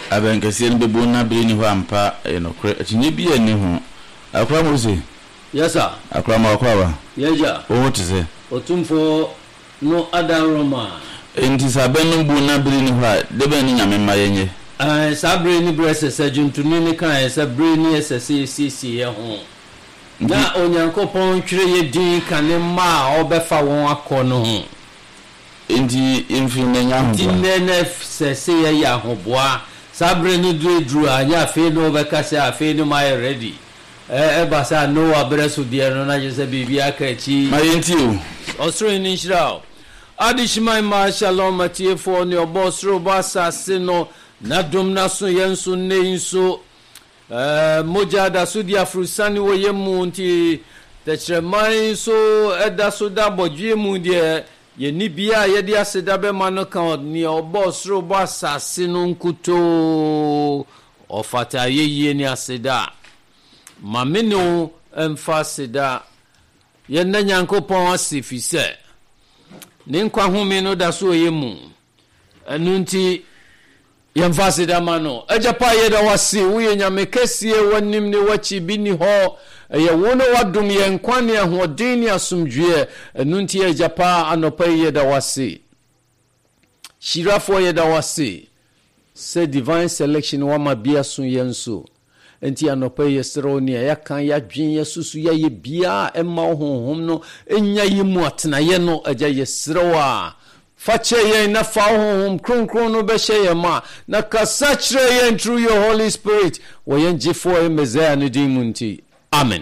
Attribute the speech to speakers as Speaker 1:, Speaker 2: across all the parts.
Speaker 1: Abankasi no bebu na bere ni ho ampa enokre atinye bi ani ho akwa mo se
Speaker 2: yes sir
Speaker 1: akwa ma akwa ba
Speaker 2: yeja
Speaker 1: o tse
Speaker 2: otumfo no adan roma
Speaker 1: enti saben no bu na bere ni ho de be ni nyame ma yenye
Speaker 2: sabre ni brese sajuntuni ni kan sabre ni SSCC ye ho na onyankopon twire ye din kane ma obefa won akọ no ho
Speaker 1: enti infine nya ho
Speaker 2: dinenef sese ye ya ho boa sabre ni dru anya fe no beka se afe ni my ready basa no abreso de no na je se bibia ka chi
Speaker 1: ma yenti o
Speaker 2: osro ni shira adishimai ma shalom matie fo ni obosro basa sino na dum na so yenso neinso moja da so dia frusani wo yemu nti techremai so eda so da bodwe mu de ye ni bia ye dia seda be mano kan ni obosro basa sino nkuto ofata ye ni aseda mameno emfa seda ye na nyankopon asifise ne nkwa home no da so yemu anu nti yemfa seda mano ajapa ye da wasi wo nyame kesie wanim ne wachi bi ni ho ye wono wadum ye nkwane ahoden ni asomdwe anu nti ajapa anopa ye da wasi shirafo ye da wasi se divine selection wa mabia so yenso enti anopa ye seronia ya kan ya dwen ya susu ya ye bia emma honhom no enya yi mu atena ye no aja ye serowa fache ye na fa honhom kronkron no be hye ye ma na kasa kire ye through your Holy Spirit wo ye ngefo e mezaya no din munti amen.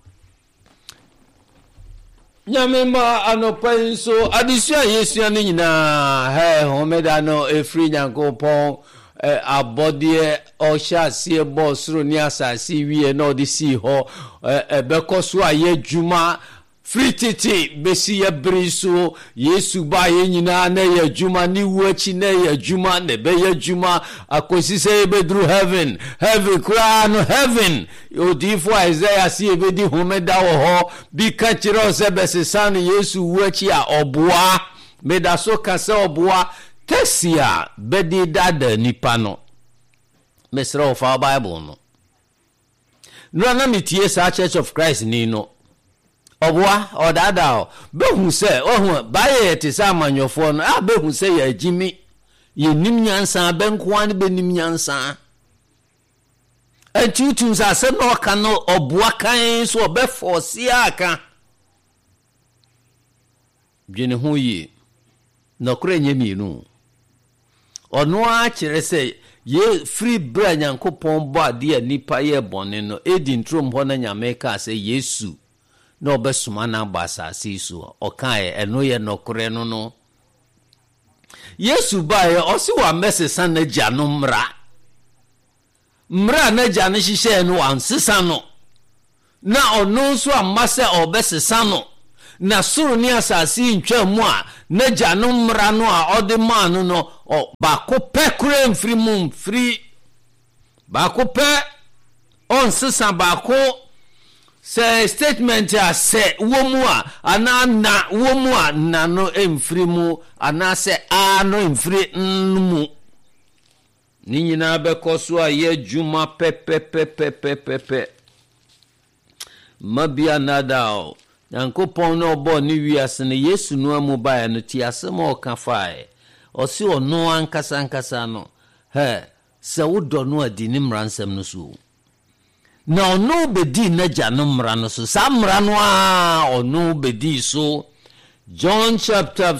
Speaker 2: Nyamema anopa nso adisua yesu ani nyina homeda no efri nyankopon abodie oshasie bosro ni asasi wie na odisi ho bekoso aye juma frititi besi ya briso yesu ba ye nyina na ye juma ni wuachi na ye juma ne be ye juma akosi se bedru heaven kra no heaven odifo Isaiah si ebedi homeda wo ho bi ka kire se besesan yesu wuachi a oboa meda so kase oboa tesia bedi dada nipa no mesra ofa Bible no na mitie sa Church of Christ ni no obwa odada behu se ohun baye tisa amanyofo no behu se ya jimi ye nim nyansa benko an be nim nyansa atutum sa se no ka no obwa kan so obeforce aka dwene ho yi no kura nyemienu ono a kire se ye free bra nyankopon bo ade nipa ye bone no edi ntrom ho na nyame ka se Yesu no besuma na basa sisu okae eno ye nokure no Yesu ba ye osi wa mesesa na gya no mra na gya no hihye no ansesa no na ono so amase obesesa no na suru ni asasi ntwa mu a na gya no mra no a ode man no ba ko pe kure mfiri mu mfiri ba ko pe on sesa ba ko se statement a se womu a ana na womu a na no emfiri mu ana se a no emfiri nmu ni nyina bekoso a ye juma pepe mabia nadao yankopon no bo ni wiase ne Yesu no amu ba no ti asem o ka fae o si ono ankasa no se wodo no adi ni mransem no so na ono bedi na gya no mra no so samra no a ono bedi so John chapter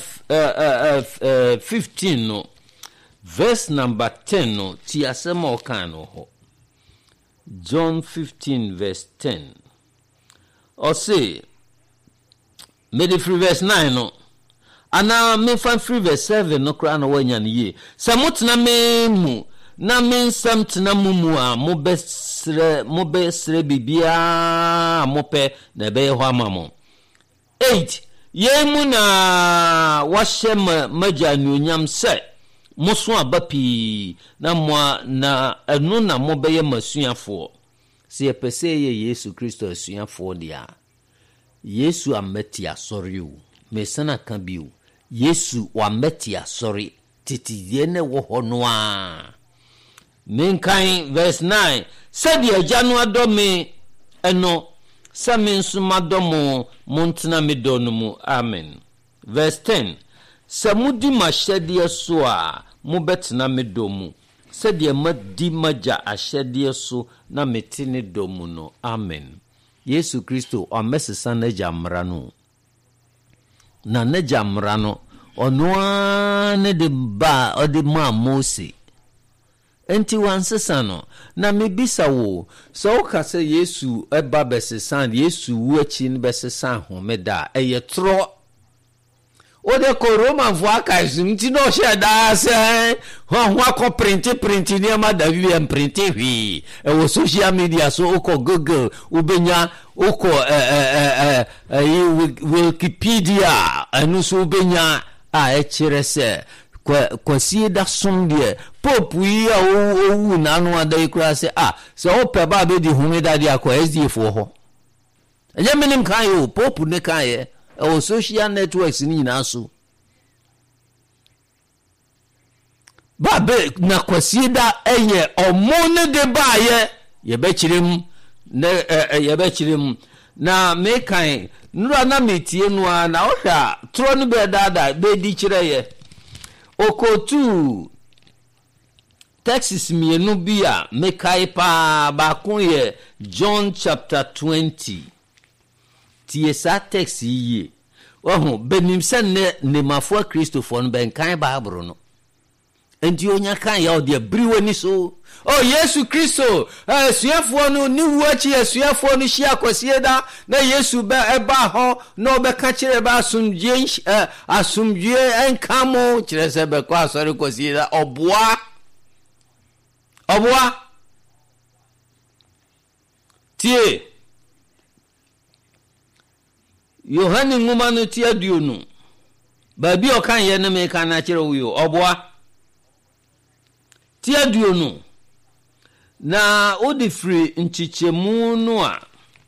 Speaker 2: 15 no verse number 10 no ti asem o kan no ho John 15 verse 10 o say me the free verse 9 no ana me fan free verse 7 no kra na wanya ne ye samutna me mu na mensam tena mumu a mobesre bibia mope na be ho amamo 8 yemu na wahye maja nyonyam se moso abapi na mo na enu na mobeye masuafo se epese ye Yesu Kristo asuafo dia Yesu ameti asori o mesana kan bi o Yesu wa meti asori titiyene wo ho no a menkan verse 9 said the agya no adɔ me ɛno sɛ me nso madɔ mo montena me dɔ no mu. Amen. Verse 10 sɛ mudi mahyɛdeɛ so a mobɛtena me dɔ mu sɛdeɛ madi magya ahyɛdeɛ so na mete ne dɔ mu no. Amen. Yesu Kristo ɔmɛsesa n'agya mmara no na n'agya mmara no ɔno ne de ba ɔde ma Mose enti wansesa no. Na mebisa wo sɛ woka sɛ Yesu ɛba bɛsesa Yesu wu akyi no bɛsesa homeda ɛyɛ toro. Ode ko Roman fo aka nti no hye da sɛ ho akɔ print ne ma da bi en print hwi ɛwɔ social media so okɔ Google ubenya okɔ Wikipedia anu so ubenya a ɛkyerɛ sɛ kwasi da som de pope yi a owu na no ada ikura sɛ sɛ opɛ ba be di homeda de akɔ SDF ho ɛnyɛ menim kan yo pope ne kan ye ɛwɔ social networks ni nyina so ba be na kwasi da ɛyɛ ɔmo ne de ba ye yɛbɛkyerem na me kan nura na metie no a na ɔhwa tro no be dada be di kyerɛ ye okotu Texas mienu bi a mekai pa ba kun ye John chapter 20 tie sa text yi ohu benim se ne mafo Christopher no ben kan Bible no enti onya kan ya ode briwe ni so Yesu Kristo suafo no ni wuachi suafo no hia kwasie da na Yesu be eba ho na obeka kire ba asumdie enkamo kire se be kwa asori kwasie da oboa tie Yohane nguma no tie aduonu baabi okan ye ne me kan na kire wo yo oboa tie aduonu na odifri nchichemu no a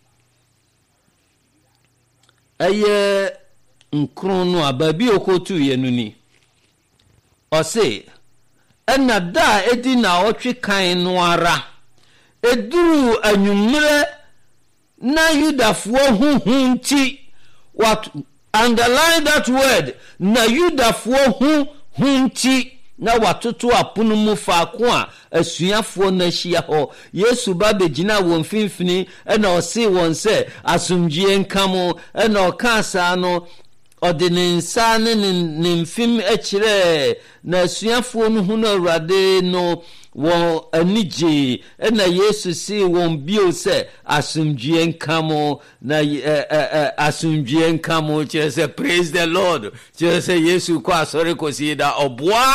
Speaker 2: eye nkron no a baabi okotu ye no ni ose ena da edi na otwe kan no ara eduru anwumre na Yudafo hunti what underline that word na Yudafo hunti na watoto apono mu faako a asuafo na hia ho Yesu ba begina won finfini na ose won se asomdwie nkamo na okasa no ode ne nsa ne mfim akire na asuafo no hu na Awurade no won anije na Yesu si won bio se asomdwie nkamo na asomdwie nkamo kire se praise the Lord kire se Yesu kwa asori kosi da oboa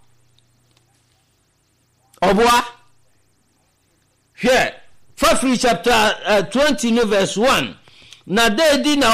Speaker 2: here Fafri chapter 20 verse 1 na dedi na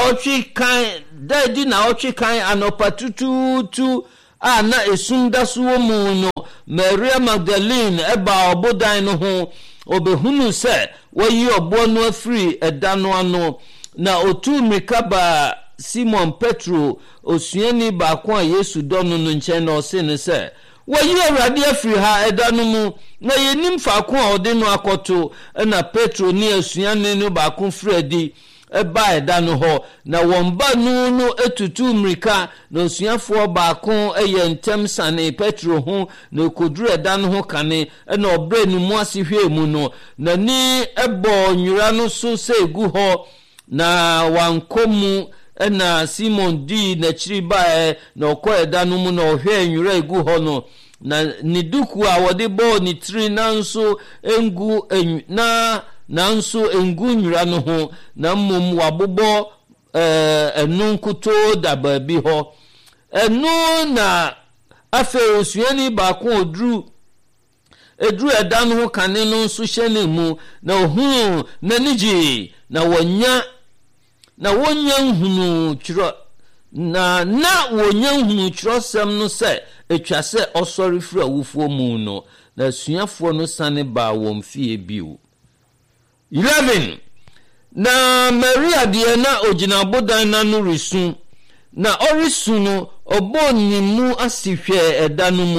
Speaker 2: otwe kan anopatutu na esunda so mu no Maria Magdalene eba obodan no ho obehunu se wayi obo no afri eda no ano na otu mikaba Simon Petro osuani ba kwa Yesu dono no nche na ose ne se wayi Awurade afri ha eda no mu na yenim fa ko a ode no akoto na Petro ni asuani no ba ko fredi eba eda no ho na womba no etutu mrika na osuafo ba ko eye ntem sane Petro ho na koduru eda no ho kane na obre no mu asehwe mu no na ni ebo nwura no so se egu ho na wankomu na Simon di na chiri ba na okọ eda no mu na ohwe nwura egu ho no na ni duku a wode bo ni tri nanso engu nanso engu nwura no ho na mmom wabobo enu nkuto da baabi ho enu na afe osuani ba ko edru eda no ho kane no nso hye ne mu na ohunu na niji na wonya nhunu twiro na wonya nhunu twiro sem no se etwa se osori firi awufo mu no na suafo no sane ba won fie biu 11 na Maria de na ogina bodan na no risu na orisu no obonimu asihwe eda no mu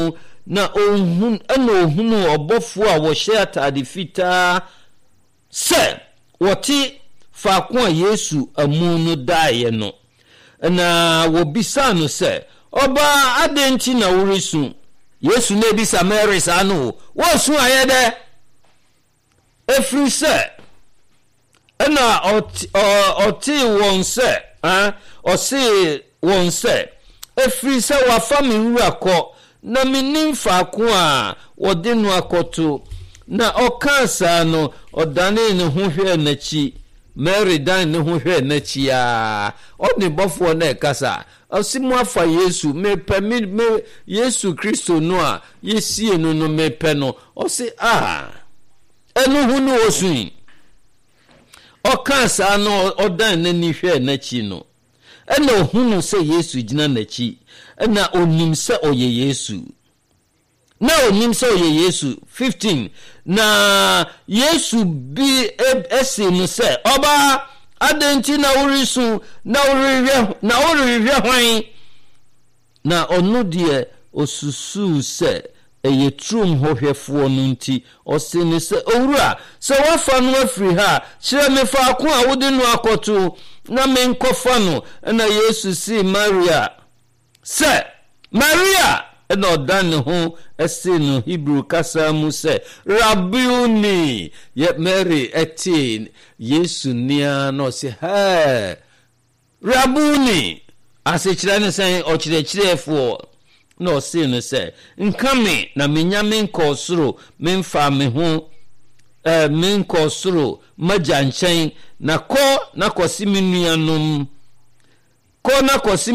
Speaker 2: na ohunu obofo a wo hye atade fitaa se wote faako a Yesu amu no dae no na wo bisa no se oba adenti na worisu Yesu na bisa Mary sa no wo su ayede efri se na oti won se osi won se efri se wa family akọ na menim faako a wode no akoto na okansa no odane ne ho hwe nachi Mary dan ne ho hwe nachi a oni bofo na ekasa osimu afa Yesu me Yesu Kristo no a yesie no me pe no osi enu hu no osun okansa no odan ne ni hwe nachi no ena ohunu se Yesu gina nachi ena onim se oye Yesu na onim se oye Yesu 15 na Yesu bi esi no se oba adenti na worisu na orihwe hwan na onu de osusu se eye trum hohwefo no nti osini se owura se wafa no afiri ha kire me fa ko a wode no akoto na me nkofa no na Yesu si Maria se Maria na odan ho esi no Hebrew kasa mu se Rabbuni ye Mary etin Yesu nia no se ha Rabbuni asechira ne sen ochirechirefu no se no se nkame na menyame nkosoro memfa me ho menkosoro majanchen na kosi minuanum na kosi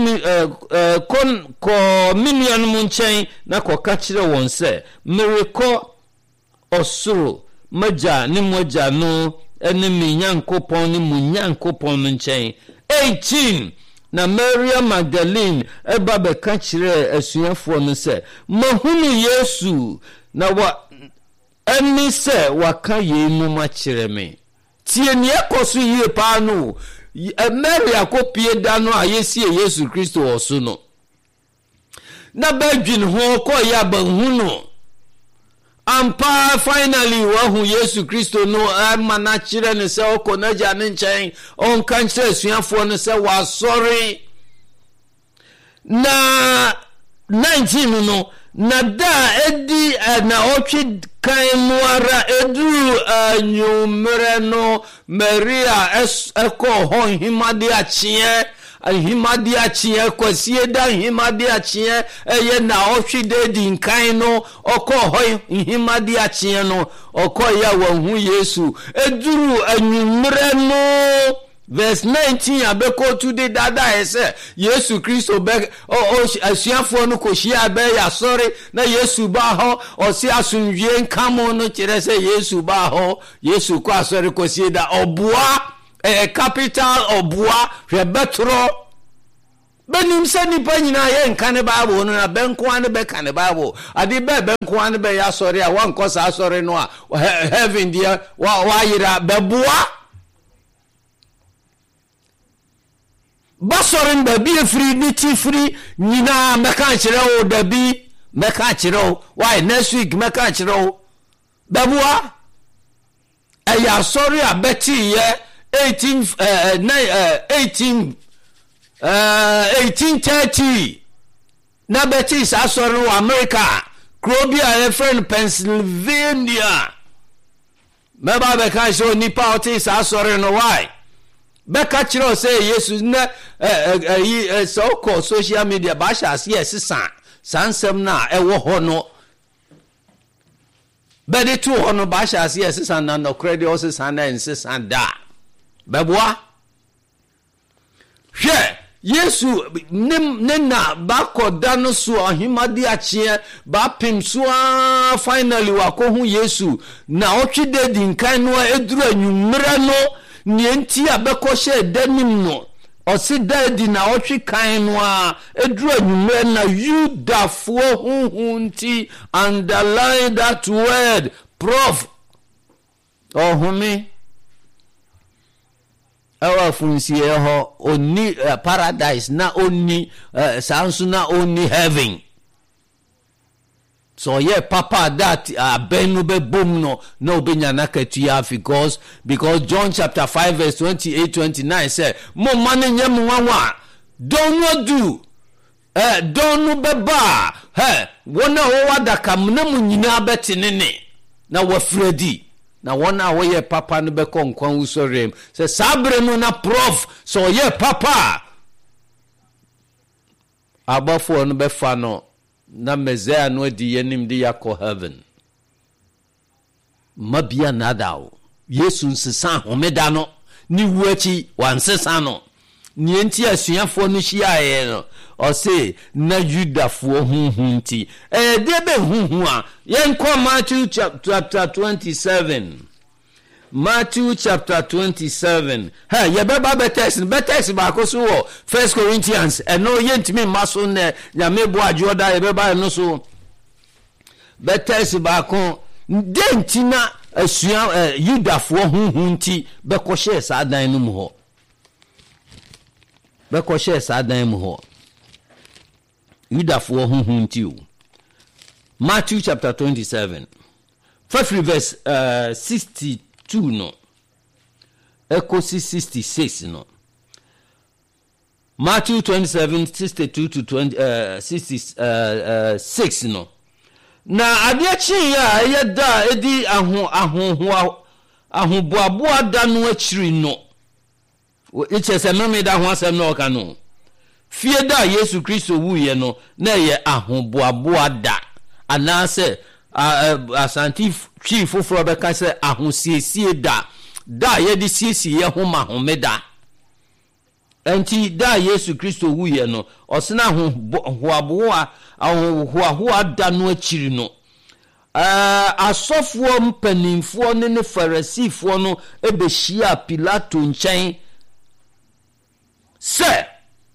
Speaker 2: minuanum nchen na ka kire won se mereko osoro maja ne moja no ene menyankopon ne munyankopon nchen 18 na Maria Magdalene eba be ka kire asuafo no se mahunu Yesu na wa eni se waka yenu ma kire me tie ne ekoso yie pa no Mary akopie da no ayesie Yesu Kristo oso no na badwin ho ko ya banhuno ampa finally wahu Yesu Kristo no amana kire ne se okona ja ne nchen on kan kire asuafo no se wa sorry na 19 no na da edi na otwe kan muara edu anyumre no Maria eko ho himadi achie kwasie da himadi achie eye na otwe de din kan no oko ho himadi achie no oko ya wahu Yesu eduru anyumre no verse 19 abeko today dada ese Yesu Kristo be asuafo no kohia be ya sorry na Yesu ba ho osi asunwie nkamo no kire se Yesu ba ho Yesu kwa asori kosie da obua capital obua hwe betro benim se nipa nyina ye nkane Bible no na benko ane be kane Bible ade be benko ane be ya sorry a wan kosa sorry no a heaven dia wa yira bebua basorin da bi free niti free nyina meka kire o da bi meka kire o why next week meka kire o babua eya sorry abeti ye 1830 na beti sa sorry o America Crobia friend Pennsylvania meba beka so nipa oti sa sorry no why beka chiro say Yesu na so ko social media ba sha yes sansem na ewo ho no bedi tu ho no ba sha yes na no credit also sana insisan da beboa hwe Yesu nena ba koda no so ahimadi achie ba pim so finally wakohu Yesu na otwede din kan no eduru anwumre no nienti abeko she danim no osi dadi na otwi kan no a eduru anwumre na Yudafo hunhunti underline that word prof ohumi awa funsi ho oni paradise na oni sansu na oni heaven so yeah papa that ben no be bom no na obenya nakatua because John chapter 5 verse 28-29 say mo mane nyam nwanwa don't not do don't no be ba wona wo wada kam na mu nyina betenene na wafredi na wona wo ye papa no be konkwan usorem say sabre no na prof so yeah papa abafo no be fa no na mezea no di yenim di yakọ heaven mabia nadao Yesu nsesa homeda no ni wuachi wansesa no ni enti asuafo no hia no o say na Judafo hunhunti de be hunhu a yenkọ Matthew chapter 27 Matthew chapter 27 ye beba betes ba ko so 1 Corinthians no yentimi maso ne nyame bo ajoda ye beba no so betes ba ko dentina asua Judafo hunhunti be ko hye sa dan no mu ho be ko hye sa dan mu ho Judafo hunhunti o Matthew chapter 27 first verse 62 no echo 66 no Matthew 27 62 to 66 no na adechi ya yeda edi ahoboaboa da no akiri no ichese meme da ho asem no ka no fie da Yesu Kristo wuye no na ye ahoboaboa da anase asanti chief foforo be ka se ahosiesie da ye di siesie ye ho ma homeda enti da Yesu Kristo wuye no osena hoaboa ahoa da no akiri no asofo mpanimfo ne farisifo no ebehia Pilato nchen se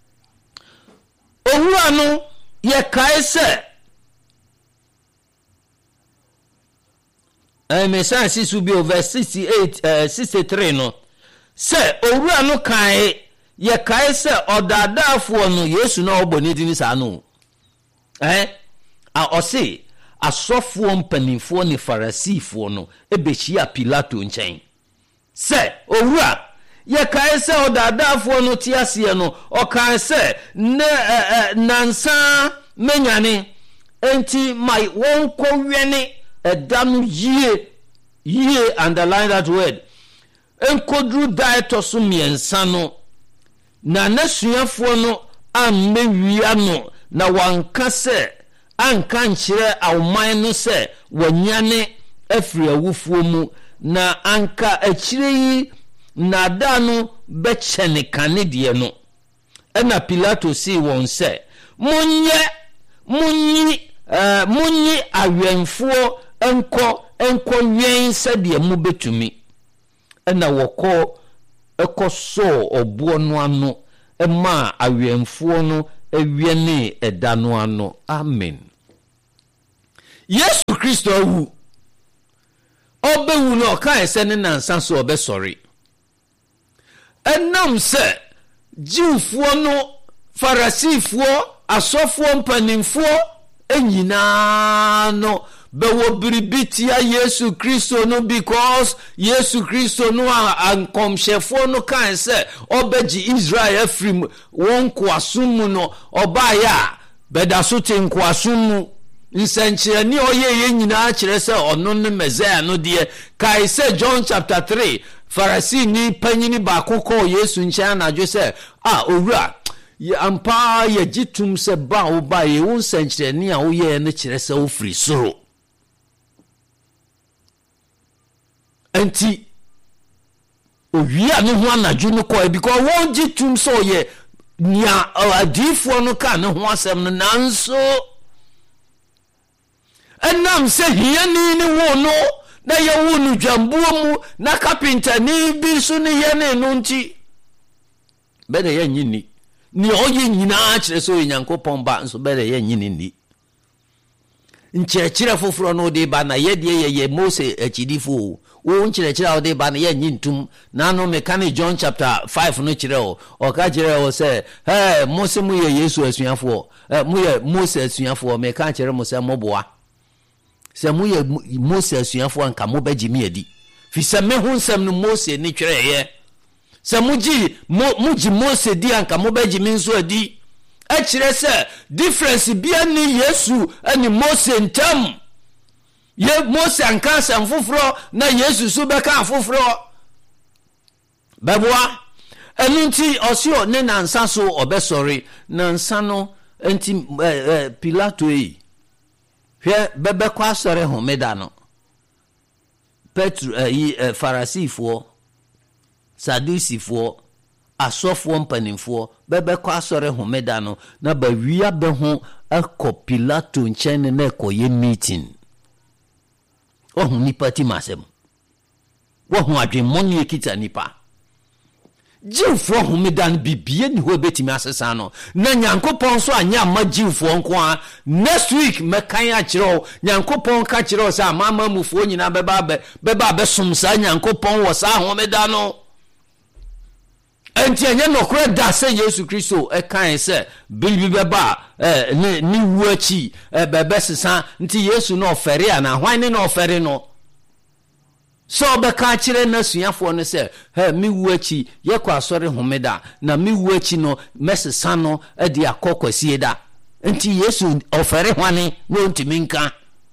Speaker 2: owura no ye kae se Messiah sisu bi verse 63 no se owura no kae ye kae se odadaafo no Yesu na oboni dini sa no o se asofo mpanimfo ne farisifo no ebehia Pilato nchen se owura ye kae se odadaafo no tiase no o kae se nansa menyane enti mai wonko wene edanu ye underline that word enkodru daeto so miensa no na nasuafo no ammewia no na wanka se anka nkyere awman no se wanyane afiri awufuo mu na anka akire yi na da no bechene kanedie no ena Pilato si won se munyi awenfuo enko wen se de mu betumi ena woko ekoso obo no ano ema awenfuo no ewiene eda no ano amen. Yesu Kristo wu obewu no ka ese ne nansa so obesori enam se Jiwfuo no Farisifuo asofo mpanimfo enyina no bewo biribitia Yesu Kristo no because Yesu Kristo no ankomshefo no kan se obeji Israel from won kwasum no obaya bedaso tenkwasum nsenkyere ni oye nyina kyere se ono ne Messiah no de kai se John chapter 3 Farisi ni panyini ba kokọ Yesu nkyere na adwo se owura ye ampa ye gitum se ba wo ba ye won senkyere ni a wo ye ne kyere se wo firi soro enti owia no ho anadwo no ko because won gitum so ye nia adifo no ka ne ho asem no nanso enam se hiani ni wo no na ye wo nu dwambuo mu na carpenter ni bi so ne ye ne no nti be de ye nyini ni oye nyina kire so Nyankopon ba nso be de ye nyini ni nkyerɛkyerɛ foforo no de ba na ye de ye Mose akidifo wo nkyerɛkyerɛ wo de ba na ye nyintum na no mekane John chapter 5 no kyerɛ o ka kyerɛ o se Mose mu ye Yesu asuafo mu ye Mose asuafo meka kyerɛ mo se moboa se mo ye Mose asuafo anka mo beji me adi fi se me hu nsem no Mose ni twere ye se muji Mose di anka mo beji me nso adi a kire se difference bia ni Yesu ani Mose ntam ye Mose anka sam foforo na Yesu so beka afoforo beboa enunti osio ne nansa so obesori nansa no enti Pilato yi hwe bebe kwa sore homeda no Petro Farisifo Sadusifo asofo mpanimfo bebe kwa sore homeda no na ba wia be ho akọ Pilato nchen na ekoye meeting ohun nipa ti masem wohun adwemmoni ekita nipa Jiwfo homeda no bibie ni ho betimi asesa no na Nyankopon so anya ma jiwfo nko a next week mekan a kire Nyankopon ka kire sa mama mufo nyina beba be somsa Nyankopon wo sa homeda no enti enye nokore da se Yesu Kristo kan se bibi beba ni wuachi bebe sesa nti Yesu no ofere ana hwan ne no ofere no so be ka kire na suafo no se mi wuachi ye kwa asore homeda na mi wuachi no mesesa no di akokwasi da nti Yesu ofere hwane no ntimi nka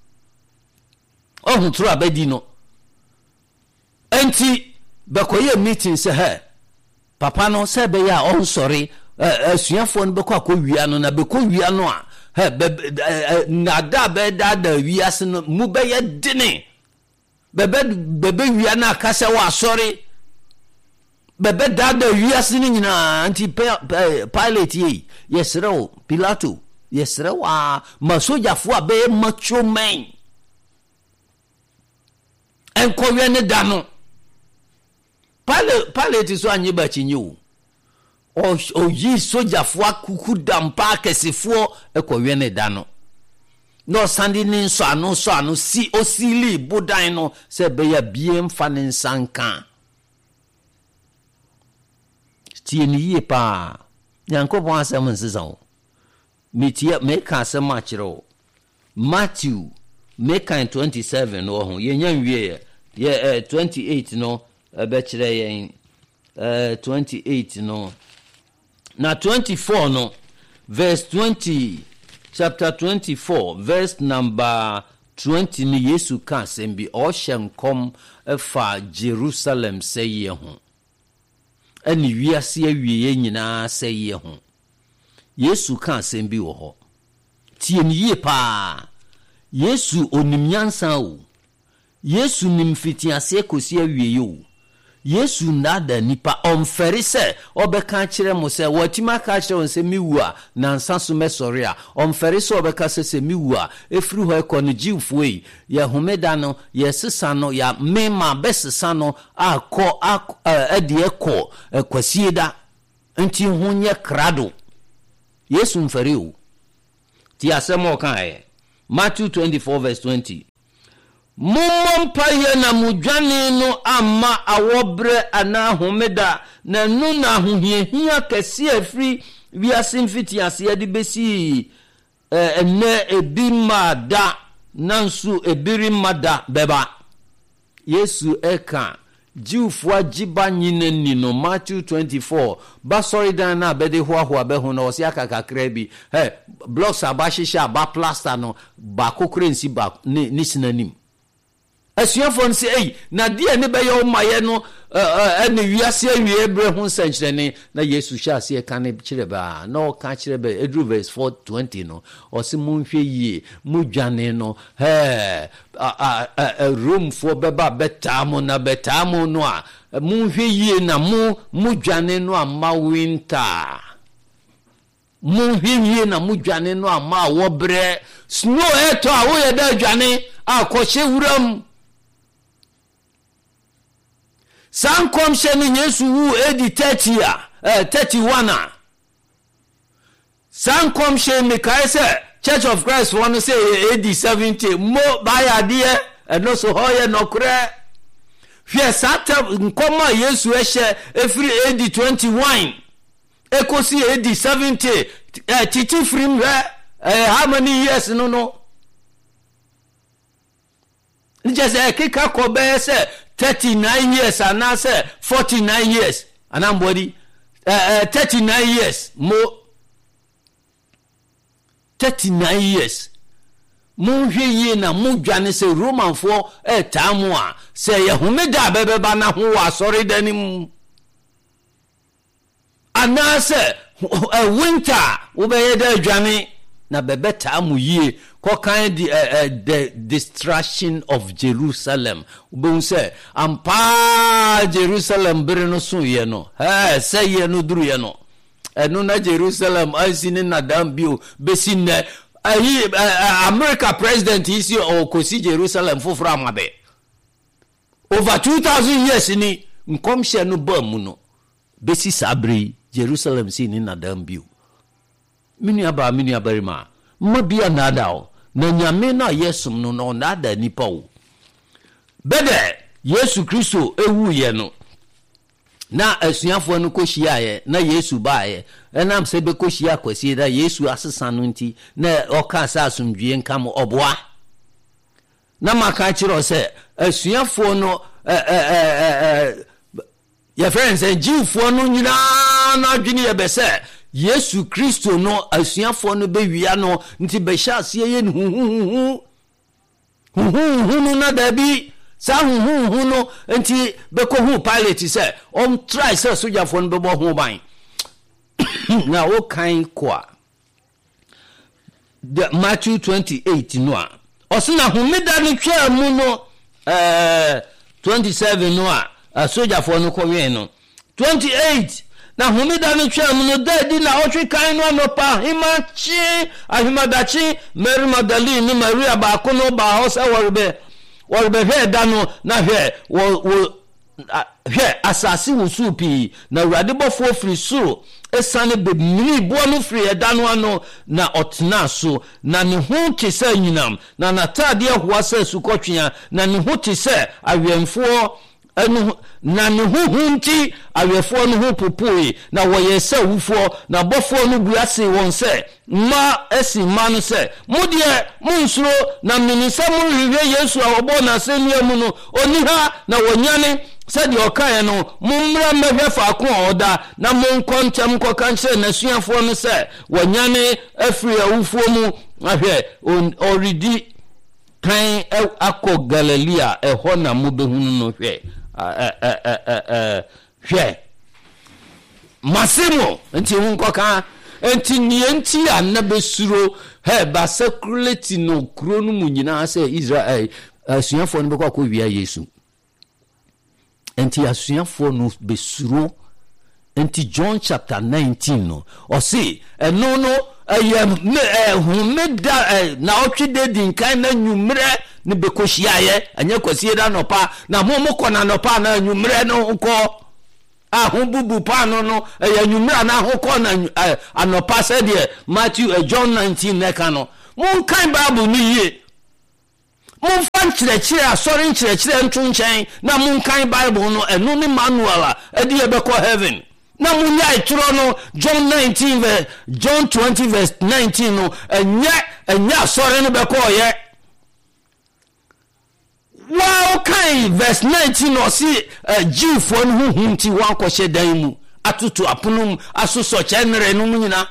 Speaker 2: ohun tru abedi no enti be koye meeting se papa no se be ya on sorry suafo no be kwa wia no na be ko wia no a na da be da wia se no mu be ye dene bebe wia na kasa wa sorry bebe da wia se ni nyina anti Pilate yi yesrew Pilato yesrew wa masojafo a be macho men enko wia ne da no Pilate so anyi ba chinyo o yi sojafo akuku dampa kesefo ekọwie ne da no no sandi ni so ano si osili budan no se be ya bie mfa ne nsanka tie ni ye pa Nyankopon asem nsesan metie meka asem a kire Matthew meka 27 no ho ye nya nwie ye 28 no be kire yen 28 no na 24 no verse 20 chapter 24 verse number 20 ni Yesu ka sembi o hyenkom fa Jerusalem seye ho ani wiase awie nyina seye ho Yesu ka sembi wo ho tie ni ye pa Yesu onimnyansa o Yesu nimfitiase kosi awie yo Yesu nada nipa omferi se obeka kire mo se watima ka kire on se miwu a nansa so mesori a omferi se obeka se miwu a efru ho ekonu jiwfo yi ye homeda no ye sesa no ya mema besesa no akọ ade ekọ kwasieda nti hunye krado Yesu mferi o ti asemo kan Matthew 24 verse 20 Mumpa na mudwane no ama awobre ana homeda na nu na hohiahia kese afri wiase mfiti ase de besi enne ebimada nansu ebirimada beba Yesu eka jiwfo agiba nyina ni no Matthew 24 basori dan na bede hoahoa be ho na osi akakakra bi blocks abashisha aba plaster no ba kokrensi ba ni sinanim asuafo nse na die ne be ye omaye no ene wiase awie ebre ho nsankyerene na Yesu sha ase ka ne kire ba na o ka kire ba edru verse 420 no o se munhwe yie mudwane no room for beba betamo na betamo no a munhwe yie na mudwane no ama winter munhwe yie na mudwane no ama wobre snow eto a wo ye da dwane akọhye wuram sankom sheni Yesu wu edi 30 a 31 a sankom sheni kai se Church of Christ won say edi 70 mo baya die eno so hoye nokre hwe sata nkoma Yesu ehye efiri edi 21 ekosi edi 70 titi frim how many years no just a kika kobe say 39 years and now say 49 years and I'm body 39 years more 39 years Munhwe ye na mudwane se Roman for tamu a se ye homeda bebeba na ho wa sori danim ana se winter wo be ye da dwane na bebe tamu ye ko kan the destruction of Jerusalem wo say ampa Jerusalem bere no so ye no se ye no duru ye no eno na Jerusalem asini na dambio besine America president is or kosi Jerusalem for framabe over 2000 years ni nkomhye no ba mu no besi sabre Jerusalem si ni nadambio mini abarima mabia nada o na nyame na yesum no no nada nipa o bede Yesu Kristo ewu ye no na asuafo no kohia ye na Yesu baaye enam se be kohia kwasi da Yesu asesa no nti na oka sa asomdwie nkam oboa na maka kiro se asuafo no ya friends Jewfo no nyina na adwene ye be se Yesu Kristo no asuafo no be wia no nti be hya ase ye hu na dabi sa hu no enti beko hu pilot say try say soldier for no be hu ban na o kan kwa Matthew 28 no a osina humida no twa mu no 27 no a soldier for no kowe no 28 na humida no twa mu no dadi na otwe kan no no pa himachi ahimadachi Mary Magdalene Maria ba ko no ba ho say worbe he dano na he asasi wusupi na urade bofo free suro esane be mini bono free dano ano na otna so na ne ho te se nyinam na natade ahoa se sukotwea na ne ho te se awemfo na ne ho hunti awefo no ho popoi na woye se wufo na bofo no buase won se ma esi ma no se modie munsuro na minisa mu hwe Yesu awobo na senia mu no oni ha na wonyane se de okaye no mummra mehwe fa ko oda na monkontem kokanche na suafo no se wonyane afri awufo mu ahwe oridi kan akọ Galilea eho na mu behunu no hwe hwe masimo nti hunkoka enti nienti anabesuro ba circulate no kuro no munyina se Israel asuafo no bekọ wia Yesu enti asuafo no besuro enti John chapter 19 no o se eno no humeda na otwede din kan na nwumre ne bekohyiaye anya kwasie da nopa na momoko na nopa na nwumre no nko bubu pa no ya nwumre na hoko na anopa se de Matthew John 19 neka no mon kan Bible ni ye mon fan kyerɛkyerɛ asɔre nkyerɛkyerɛ ntonkyɛn na mon kan Bible no eno ni manual a edi e beko heaven na munya ituro no John 20 verse 19 no enya sore no bekoye wow kai verse 19 no si Jewfo no hunti wan kwhye dan mu atutu apunum asoso chenere no nyina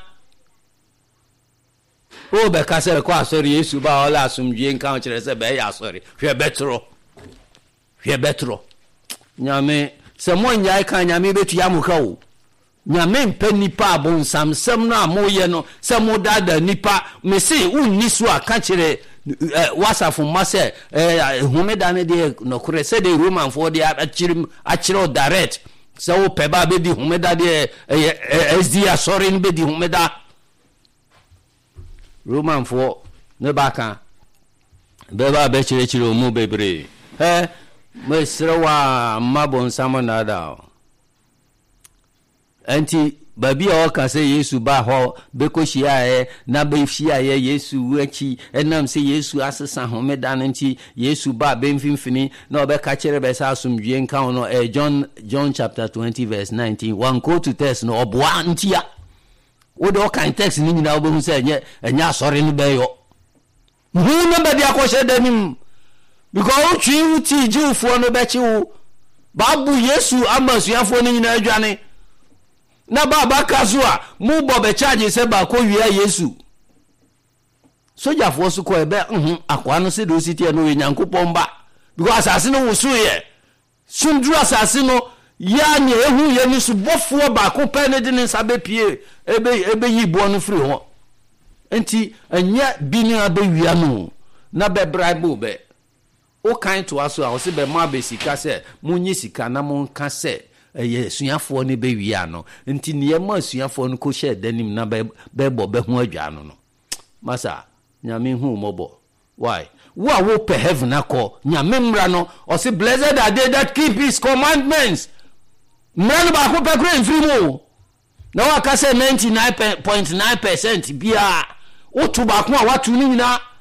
Speaker 2: o be ka se ko asore Yesu ba ola asumdwie nka kire se be ya asore hwe betro nyame se mo nyai kan nyame betu ya muka o nyame mpa nipa abonsam sem no amoye no se mo dada nipa me se unni so aka kire wasafo mase humeda ne de no kure se de Roman for de akire direct se wo peba be di humeda de SD asore ne be di humeda Roman for ne baka beba be kire omu bebre mesrewa mabonsam na da enti babi a oka se Yesu ba ho bekohia na behia Yesu wachi enam se Yesu asesa homeda nti Yesu ba benfimfini na obeka kire be sa asomdwie nka no John chapter 20 verse 19 one go to test no oboa ntia wo do kan text ni nyina obo hu se enya asore no be yo hu no ba dia ko hye danim because o twi wuti jiwfo no be chi wo babu Yesu amasuafo no nyina adwane na baba kazo a mu bo be charge se ba ko wia Yesu sojafo so ko ebe akwa no se do sitie no Nyankopon ba because asase no wusu ye sundru asase no ya nya ehu ye ni so bofo ba ko pe ne de ne sabe pie ebe yibo no free ho enti anya bi ni abewia no na be bribe be o kan to aso a o se be ma be sika se munyi sika na mon ka se ye suafo ne be wia no enti ne ma suafo no ko she danim na be bo be ho adwa no masa nyame hu mobo why wo pe heaven akọ nyame mra no o se blessed are they that keep his commandments mra no ba ko pe kro free mo na wa ka se 99.9% bia o to ba ko a watu ni nyina